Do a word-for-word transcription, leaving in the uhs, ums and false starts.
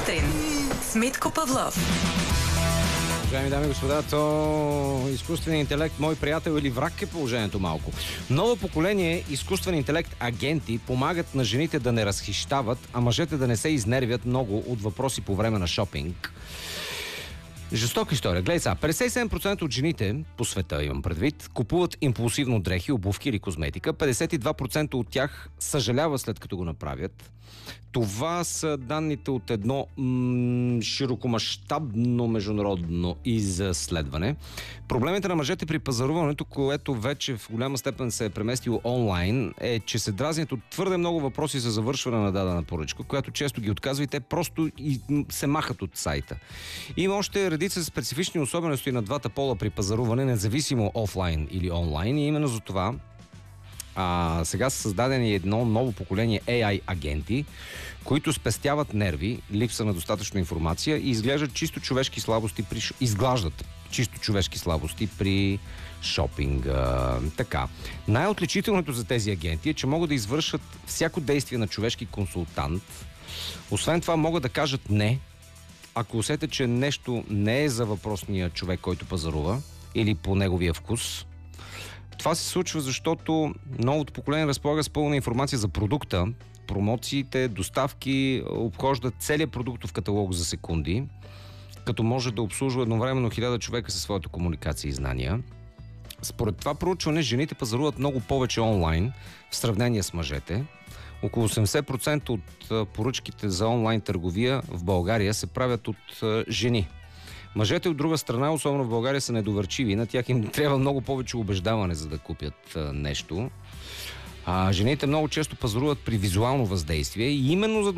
сутрин с Митко Павлов. Уважаеми дами и господа, то изкуственият интелект, мой приятел или враг е положението малко. Ново поколение изкуствен интелект агенти помагат на жените да не разхищават, а мъжете да не се изнервят много от въпроси по време на шопинг. Жестока история. Гледай сега, петдесет и седем процента от жените по света, имам предвид, купуват импулсивно дрехи, обувки или козметика. петдесет и два процента от тях съжаляват след като го направят. Това са данните от едно м- широкомащабно международно изследване. Проблемите на мъжете при пазаруването, което вече в голяма степен се е преместило онлайн, е, че се дразнят от твърде много въпроси за завършване на дадена поръчка, която често ги отказва и те просто и се махат от сайта. Има още редица специфични особености на двата пола при пазаруване, независимо офлайн или онлайн, и именно за това А, сега са създадени едно ново поколение Ей Ай агенти, които спестяват нерви, липса на достатъчно информация и изглеждат чисто човешки слабости при, изглаждат чисто човешки слабости при шопинга. Така. Най-отличителното за тези агенти е, че могат да извършат всяко действие на човешки консултант. Освен това могат да кажат не, ако усетят, че нещо не е за въпросния човек, който пазарува, или по неговия вкус. Това се случва, защото новото поколение разполага с пълна информация за продукта, промоциите, доставки, обхожда целият продуктов каталог за секунди, като може да обслужва едновременно хиляда човека със своята комуникация и знания. Според това проучване, жените пазаруват много повече онлайн в сравнение с мъжете. Около осемдесет процента от поръчките за онлайн търговия в България се правят от жени. Мъжете от друга страна, особено в България, са недоверчиви. На тях им трябва много повече убеждаване, за да купят а, нещо. А жените много често пазаруват при визуално въздействие и именно за да